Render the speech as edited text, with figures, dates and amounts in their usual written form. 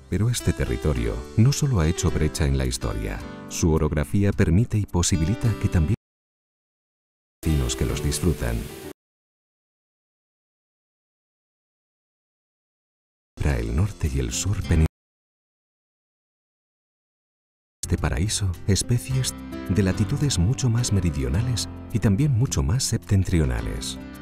Pero este territorio no solo ha hecho brecha en la historia, su orografía permite y posibilita que también vecinos que los disfrutan. Para el norte y el sur este paraíso, especies de latitudes mucho más meridionales y también mucho más septentrionales.